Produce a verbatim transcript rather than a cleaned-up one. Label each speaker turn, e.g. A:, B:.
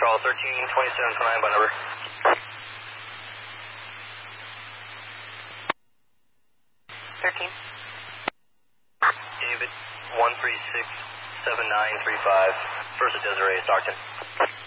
A: Charles, thirteen twenty-seven twenty-nine by number.
B: thirteen.
A: David, one three six seven nine three five. First of Desiree, Stockton.